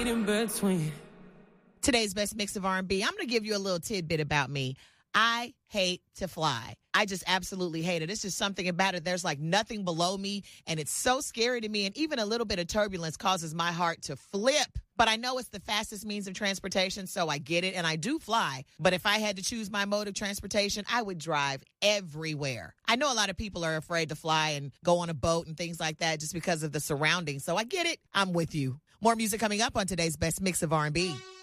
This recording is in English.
in between. Today's best mix of R&B. I'm going to give you a little tidbit about me. I hate to fly. I just absolutely hate it. It's just something about it. There's like nothing below me, and it's so scary to me. And even a little bit of turbulence causes my heart to flip. But I know it's the fastest means of transportation, so I get it, and I do fly. But if I had to choose my mode of transportation, I would drive everywhere. I know a lot of people are afraid to fly and go on a boat and things like that just because of the surroundings. So I get it. I'm with you. More music coming up on today's best mix of R&B.